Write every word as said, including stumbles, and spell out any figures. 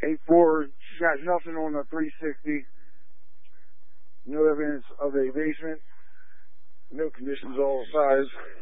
eight four, got nothing on the three sixty. No evidence of a basement. No conditions all size.